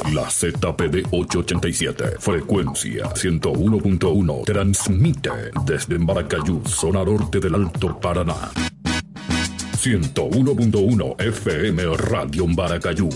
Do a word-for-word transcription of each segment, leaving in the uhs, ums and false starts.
La Z P D ochocientos ochenta y siete, frecuencia ciento uno punto uno, transmite desde Maracayú, zona norte del Alto Paraná. ciento uno punto uno F M Radio Maracayú.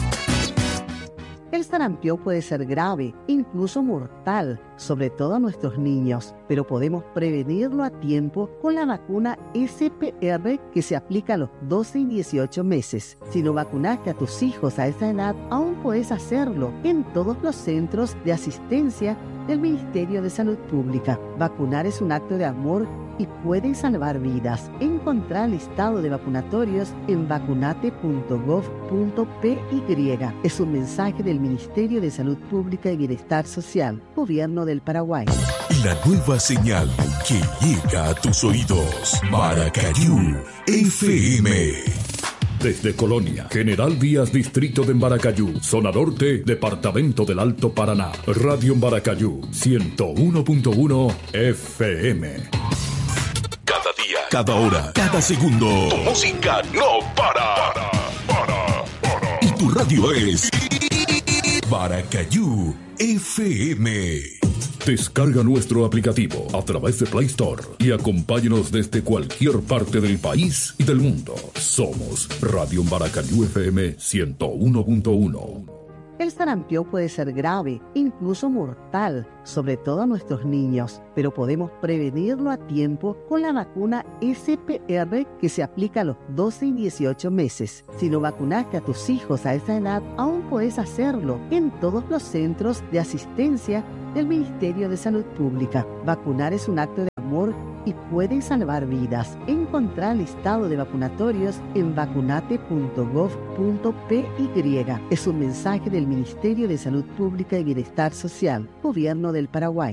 El sarampión puede ser grave, incluso mortal, sobre todo a nuestros niños, pero podemos prevenirlo a tiempo con la vacuna S P R que se aplica a los doce y dieciocho meses. Si no vacunaste a tus hijos a esa edad, aún puedes hacerlo en todos los centros de asistencia del Ministerio de Salud Pública. Vacunar es un acto de amor y pueden salvar vidas. Encontrar el listado de vacunatorios en vacunate punto gov punto pe y. Es un mensaje del Ministerio de Salud Pública y Bienestar Social, Gobierno del Paraguay. La nueva señal que llega a tus oídos. Maracayú F M. Desde Colonia, General Díaz, Distrito de Maracayú, Zona Norte, Departamento del Alto Paraná. Radio Maracayú, ciento uno punto uno F M. Cada día, cada hora, cada segundo. Tu música no para. para, para, para. Y tu radio es Maracayú F M. Descarga nuestro aplicativo a través de Play Store y acompáñanos desde cualquier parte del país y del mundo. Somos Radio Maracayú F M ciento uno punto uno. El sarampión puede ser grave, incluso mortal, sobre todo a nuestros niños, pero podemos prevenirlo a tiempo con la vacuna S P R que se aplica a los doce y dieciocho meses. Si no vacunaste a tus hijos a esa edad, aún puedes hacerlo en todos los centros de asistencia del Ministerio de Salud Pública. Vacunar es un acto de amor y pueden salvar vidas. Encontrar el listado de vacunatorios en vacunate punto gov punto pe y. Es un mensaje del Ministerio de Salud Pública y Bienestar Social, Gobierno del Paraguay.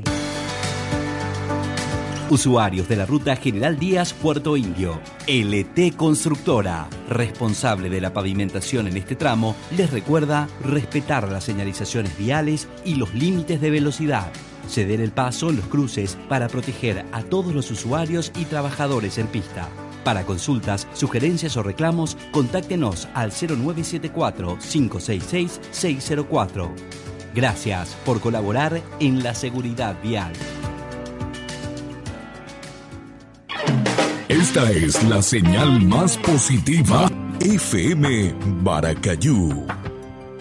Usuarios de la ruta General Díaz Puerto Indio, L T Constructora, responsable de la pavimentación en este tramo, les recuerda respetar las señalizaciones viales y los límites de velocidad. Ceder el paso en los cruces para proteger a todos los usuarios y trabajadores en pista. Para consultas, sugerencias o reclamos, contáctenos al cero nueve siete cuatro, cinco seis seis, seis cero cuatro. Gracias por colaborar en la seguridad vial. Esta es la señal más positiva. F M Maracayú.